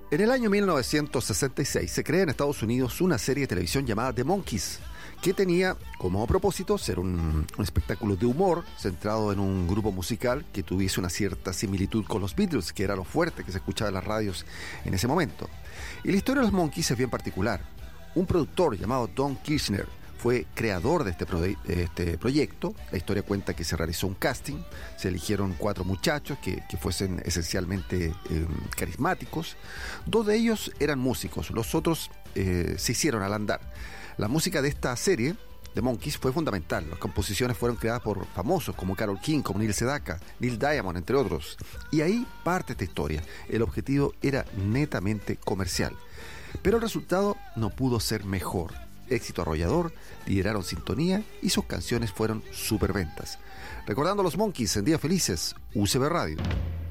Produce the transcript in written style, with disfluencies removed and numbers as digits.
En el año 1966 se crea en Estados Unidos una serie de televisión llamada The Monkees, que tenía como propósito ser un espectáculo de humor centrado en un grupo musical que tuviese una cierta similitud con los Beatles, que era lo fuerte que se escuchaba en las radios en ese momento. Y la historia de los Monkees es bien particular. Un productor llamado Don Kirshner fue creador de este proyecto. La historia cuenta que se realizó un casting, se eligieron 4 muchachos que fuesen esencialmente carismáticos. 2 de ellos eran músicos, los otros se hicieron al andar. La música de esta serie, The Monkees, fue fundamental. Las composiciones fueron creadas por famosos como Carole King, como Neil Sedaka, Neil Diamond, entre otros. Y ahí parte esta historia. El objetivo era netamente comercial, pero el resultado no pudo ser mejor. Éxito arrollador, lideraron sintonía y sus canciones fueron superventas. Recordando a los Monkees en Días Felices, UCB Radio.